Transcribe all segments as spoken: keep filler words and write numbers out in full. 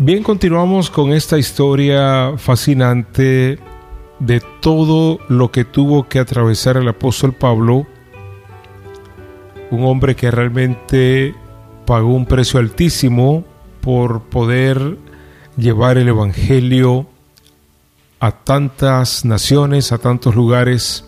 Bien, continuamos con esta historia fascinante de todo lo que tuvo que atravesar el apóstol Pablo, un hombre que realmente pagó un precio altísimo por poder llevar el evangelio a tantas naciones, a tantos lugares.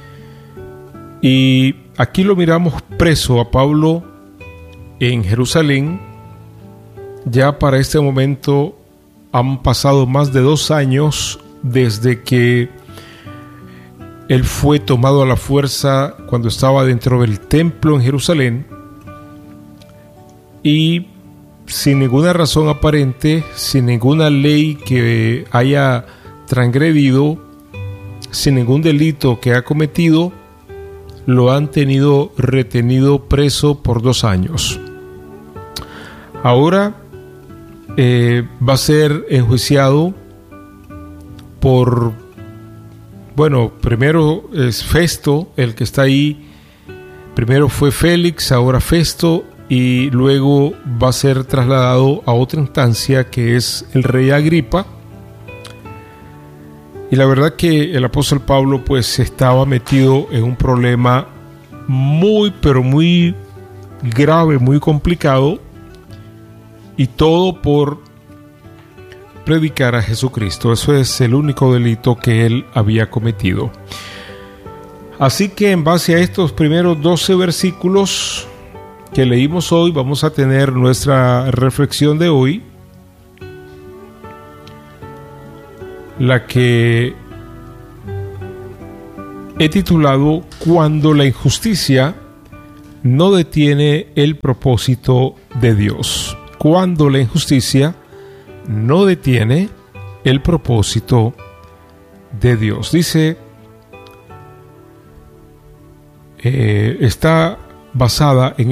Y aquí lo miramos preso a Pablo en Jerusalén. Ya para este momento han pasado más de dos años desde que él fue tomado a la fuerza cuando estaba dentro del templo en Jerusalén, y sin ninguna razón aparente, sin ninguna ley que haya transgredido, sin ningún delito que ha cometido, lo han tenido retenido preso por dos años. Ahora eh, va a ser enjuiciado por, bueno, primero es Festo el que está ahí. Primero fue Félix, ahora Festo, y luego va a ser trasladado a otra instancia que es el rey Agripa. Y la verdad que el apóstol Pablo pues estaba metido en un problema muy pero muy grave, muy complicado, y todo por predicar a Jesucristo. Eso es el único delito que él había cometido. Así que en base a estos primeros doce versículos que leímos hoy, vamos a tener nuestra reflexión de hoy, la que he titulado Cuando la injusticia no detiene el propósito de Dios. Cuando la injusticia no detiene el propósito de Dios. Dice, eh, está basada en